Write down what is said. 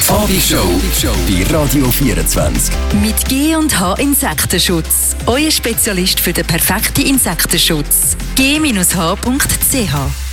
Fabi Show bei Radio 24. Mit G&H Insektenschutz. Euer Spezialist für den perfekten Insektenschutz. g-h.ch